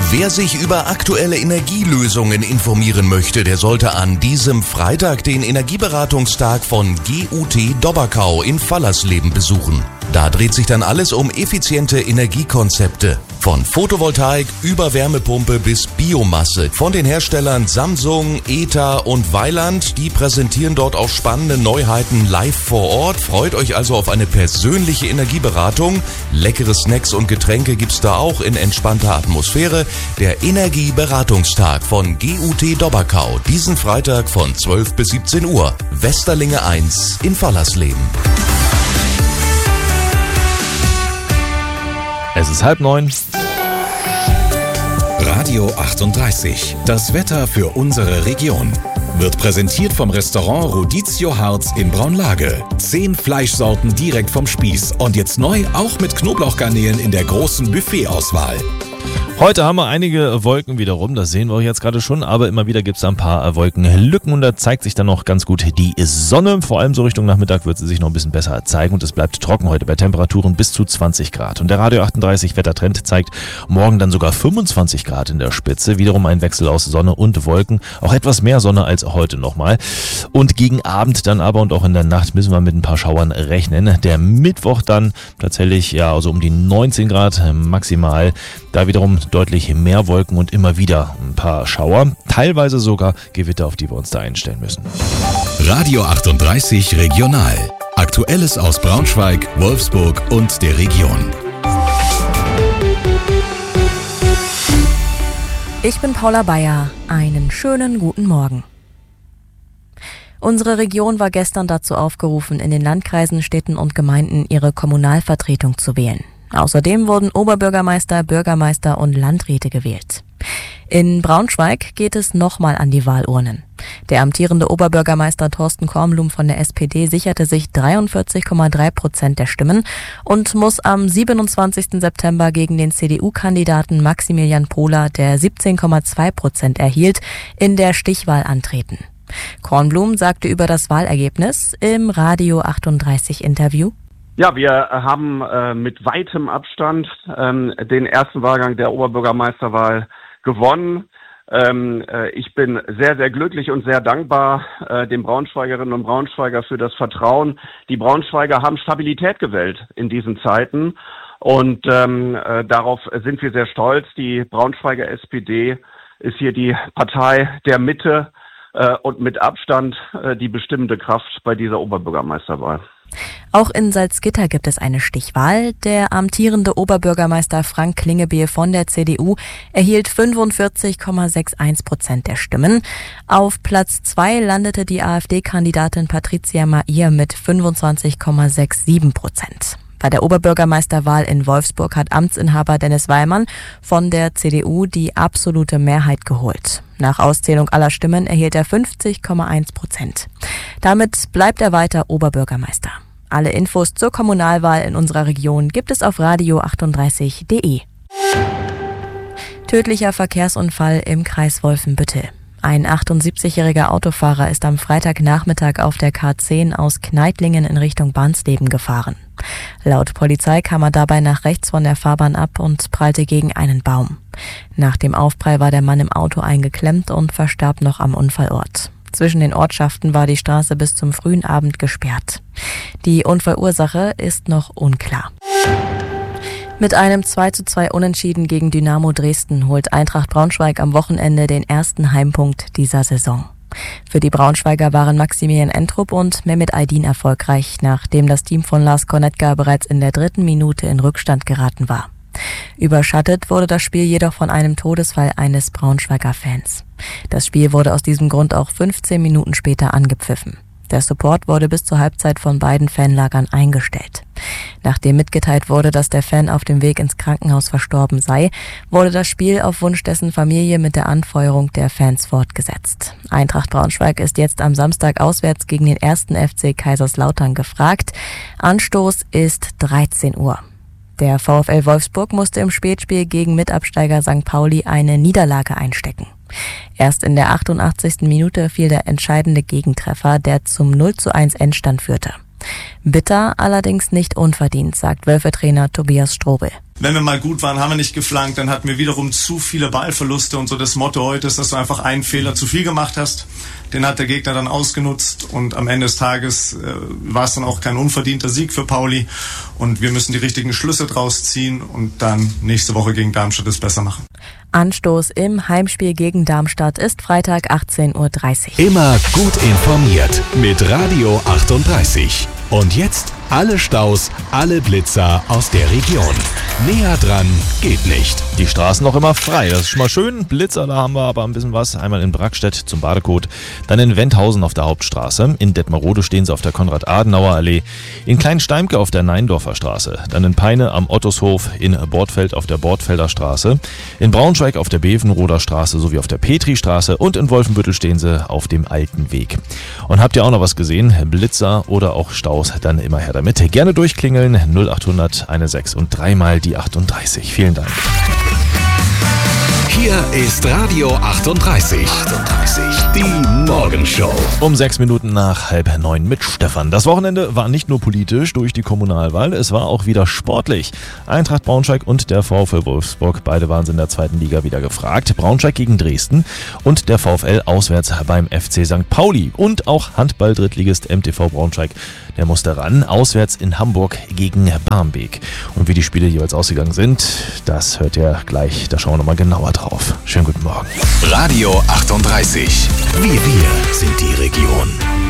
Wer sich über aktuelle Energielösungen informieren möchte, der sollte an diesem Freitag den Energieberatungstag von GUT Dobberkau in Fallersleben besuchen. Da dreht sich dann alles um effiziente Energiekonzepte. Von Photovoltaik über Wärmepumpe bis Biomasse. Von den Herstellern Samsung, ETA und Weiland. Die präsentieren dort auch spannende Neuheiten live vor Ort. Freut euch also auf eine persönliche Energieberatung. Leckere Snacks und Getränke gibt's da auch in entspannter Atmosphäre. Der Energieberatungstag von GUT Dobberkau. Diesen Freitag von 12 bis 17 Uhr. Westerlinge 1 in Fallersleben. Es ist 8:30. Radio 38. Das Wetter für unsere Region. Wird präsentiert vom Restaurant Rodizio Harz in Braunlage. 10 Fleischsorten direkt vom Spieß. Und jetzt neu auch mit Knoblauchgarnelen in der großen Buffetauswahl. Heute haben wir einige Wolken wiederum, das sehen wir auch jetzt gerade schon, aber immer wieder gibt es da ein paar Wolkenlücken und da zeigt sich dann noch ganz gut die Sonne. Vor allem so Richtung Nachmittag wird sie sich noch ein bisschen besser zeigen und es bleibt trocken heute bei Temperaturen bis zu 20 Grad. Und der Radio 38 Wettertrend zeigt morgen dann sogar 25 Grad in der Spitze. Wiederum ein Wechsel aus Sonne und Wolken, auch etwas mehr Sonne als heute nochmal. Und gegen Abend dann aber und auch in der Nacht müssen wir mit ein paar Schauern rechnen. Der Mittwoch dann tatsächlich also um die 19 Grad maximal. Da wiederum deutlich mehr Wolken und immer wieder ein paar Schauer, teilweise sogar Gewitter, auf die wir uns da einstellen müssen. Radio 38 Regional. Aktuelles aus Braunschweig, Wolfsburg und der Region. Ich bin Paula Bayer. Einen schönen guten Morgen. Unsere Region war gestern dazu aufgerufen, in den Landkreisen, Städten und Gemeinden ihre Kommunalvertretung zu wählen. Außerdem wurden Oberbürgermeister, Bürgermeister und Landräte gewählt. In Braunschweig geht es nochmal an die Wahlurnen. Der amtierende Oberbürgermeister Thorsten Kornblum von der SPD sicherte sich 43,3% der Stimmen und muss am 27. September gegen den CDU-Kandidaten Maximilian Pohler, der 17,2% erhielt, in der Stichwahl antreten. Kornblum sagte über das Wahlergebnis im Radio 38 Interview: Ja, wir haben mit weitem Abstand den ersten Wahlgang der Oberbürgermeisterwahl gewonnen. Ich bin sehr, sehr glücklich und sehr dankbar den Braunschweigerinnen und Braunschweiger für das Vertrauen. Die Braunschweiger haben Stabilität gewählt in diesen Zeiten und darauf sind wir sehr stolz. Die Braunschweiger SPD ist hier die Partei der Mitte und mit Abstand die bestimmende Kraft bei dieser Oberbürgermeisterwahl. Auch in Salzgitter gibt es eine Stichwahl. Der amtierende Oberbürgermeister Frank Klingebehl von der CDU erhielt 45,61% der Stimmen. Auf Platz 2 landete die AfD-Kandidatin Patricia Mair mit 25,67%. Bei der Oberbürgermeisterwahl in Wolfsburg hat Amtsinhaber Dennis Weilmann von der CDU die absolute Mehrheit geholt. Nach Auszählung aller Stimmen erhielt er 50,1%. Damit bleibt er weiter Oberbürgermeister. Alle Infos zur Kommunalwahl in unserer Region gibt es auf radio38.de. Tödlicher Verkehrsunfall im Kreis Wolfenbüttel. Ein 78-jähriger Autofahrer ist am Freitagnachmittag auf der K10 aus Kneitlingen in Richtung Barnsleben gefahren. Laut Polizei kam er dabei nach rechts von der Fahrbahn ab und prallte gegen einen Baum. Nach dem Aufprall war der Mann im Auto eingeklemmt und verstarb noch am Unfallort. Zwischen den Ortschaften war die Straße bis zum frühen Abend gesperrt. Die Unfallursache ist noch unklar. Mit einem 2:2 Unentschieden gegen Dynamo Dresden holt Eintracht Braunschweig am Wochenende den ersten Heimpunkt dieser Saison. Für die Braunschweiger waren Maximilian Entrup und Mehmet Aydin erfolgreich, nachdem das Team von Lars Kornetka bereits in der 3. Minute in Rückstand geraten war. Überschattet wurde das Spiel jedoch von einem Todesfall eines Braunschweiger Fans. Das Spiel wurde aus diesem Grund auch 15 Minuten später angepfiffen. Der Support wurde bis zur Halbzeit von beiden Fanlagern eingestellt. Nachdem mitgeteilt wurde, dass der Fan auf dem Weg ins Krankenhaus verstorben sei, wurde das Spiel auf Wunsch dessen Familie mit der Anfeuerung der Fans fortgesetzt. Eintracht Braunschweig ist jetzt am Samstag auswärts gegen den 1. FC Kaiserslautern gefragt. Anstoß ist 13 Uhr. Der VfL Wolfsburg musste im Spätspiel gegen Mitabsteiger St. Pauli eine Niederlage einstecken. Erst in der 88. Minute fiel der entscheidende Gegentreffer, der zum 0:1 Endstand führte. Bitter, allerdings nicht unverdient, sagt Wölfe-Trainer Tobias Strobel. Wenn wir mal gut waren, haben wir nicht geflankt, dann hatten wir wiederum zu viele Ballverluste und so. Das Motto heute ist, dass du einfach einen Fehler zu viel gemacht hast. Den hat der Gegner dann ausgenutzt und am Ende des Tages war es dann auch kein unverdienter Sieg für Pauli. Und wir müssen die richtigen Schlüsse draus ziehen und dann nächste Woche gegen Darmstadt es besser machen. Anstoß im Heimspiel gegen Darmstadt ist Freitag 18:30 Uhr. Immer gut informiert mit Radio 38. Und jetzt alle Staus, alle Blitzer aus der Region. Näher dran geht nicht. Die Straßen noch immer frei, das ist schon mal schön. Blitzer, da haben wir aber ein bisschen was. Einmal in Brackstedt zum Badekot, dann in Wendhausen auf der Hauptstraße. In Detmerode stehen sie auf der Konrad-Adenauer-Allee. In Kleinsteimke auf der Neindorfer Straße. Dann in Peine am Ottoshof, in Bortfeld auf der Bortfelder Straße. In Braunschweig auf der Bevenroder Straße sowie auf der Petri-Straße. Und in Wolfenbüttel stehen sie auf dem Alten Weg. Und habt ihr auch noch was gesehen? Blitzer oder auch Staus, dann immer her damit. Gerne durchklingeln, 0800 16 und dreimal die 38. Vielen Dank. Hier ist Radio 38. Die Morgenshow. Um 6 Minuten nach 8:30 mit Stefan. Das Wochenende war nicht nur politisch durch die Kommunalwahl, es war auch wieder sportlich. Eintracht Braunschweig und der VfL Wolfsburg, beide waren in der zweiten Liga wieder gefragt. Braunschweig gegen Dresden und der VfL auswärts beim FC St. Pauli. Und auch Handball-Drittligist MTV Braunschweig, der musste ran, auswärts in Hamburg gegen Barmbek. Und wie die Spiele jeweils ausgegangen sind, das hört ihr gleich, da schauen wir nochmal genauer drauf. Schönen guten Morgen. Radio 38. Wir sind die Region.